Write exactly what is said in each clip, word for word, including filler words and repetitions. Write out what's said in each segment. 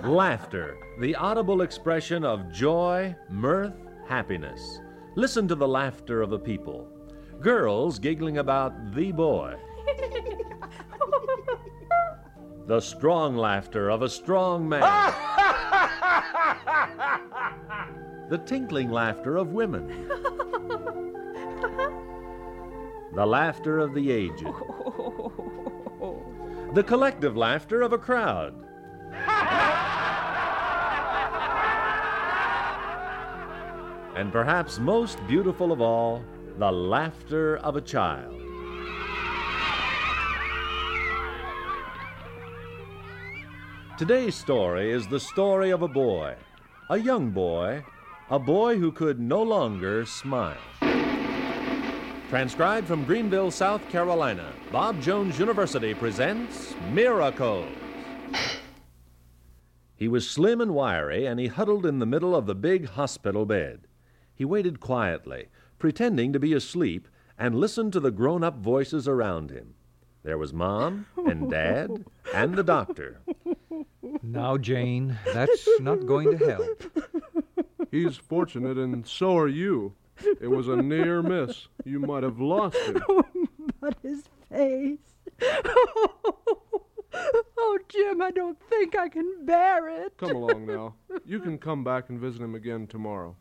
Laughter, the audible expression of joy, mirth, happiness. Listen to the laughter of a people. Girls giggling about the boy. The strong laughter of a strong man. The tinkling laughter of women. The laughter of the aged. The collective laughter of a crowd. And perhaps most beautiful of all, the laughter of a child. Today's story is the story of a boy, a young boy, a boy who could no longer smile. Transcribed from Greenville, South Carolina, Bob Jones University presents Miracles. He was slim and wiry, and he huddled in the middle of the big hospital bed. He waited quietly, pretending to be asleep, and listened to the grown-up voices around him. There was Mom and Dad and the doctor. Now, Jane, that's not going to help. He's fortunate, and so are you. It was a near miss. You might have lost him. But his face. Oh, Jim, I don't think I can bear it. Come along now. You can come back and visit him again tomorrow.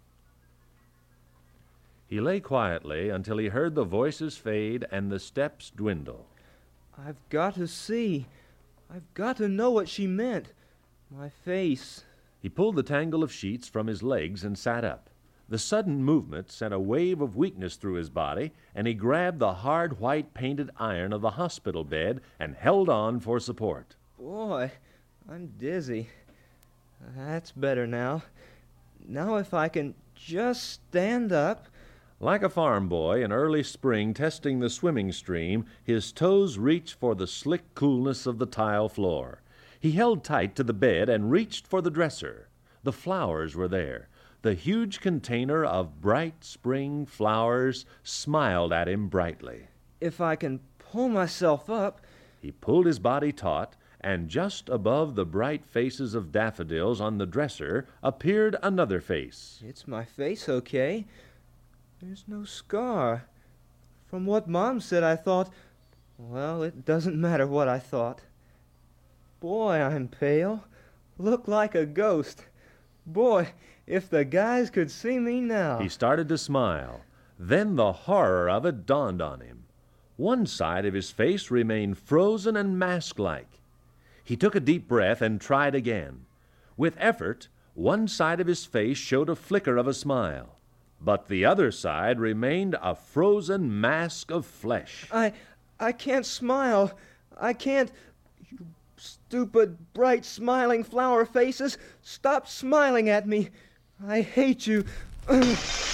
He lay quietly until he heard the voices fade and the steps dwindle. I've got to see. I've got to know what she meant. My face. He pulled the tangle of sheets from his legs and sat up. The sudden movement sent a wave of weakness through his body, and he grabbed the hard white painted iron of the hospital bed and held on for support. Boy, I'm dizzy. That's better now. Now if I can just stand up. Like a farm boy in early spring testing the swimming stream, his toes reached for the slick coolness of the tile floor. He held tight to the bed and reached for the dresser. The flowers were there. The huge container of bright spring flowers smiled at him brightly. If I can pull myself up. He pulled his body taut, and just above the bright faces of daffodils on the dresser appeared another face. It's my face, okay? There's no scar. From what Mom said, I thought, well, it doesn't matter what I thought. Boy, I'm pale. Look like a ghost. Boy, if the guys could see me now. He started to smile. Then the horror of it dawned on him. One side of his face remained frozen and mask-like. He took a deep breath and tried again. With effort, one side of his face showed a flicker of a smile. But the other side remained a frozen mask of flesh. I I can't smile. I can't. You stupid, bright, smiling flower faces. Stop smiling at me. I hate you.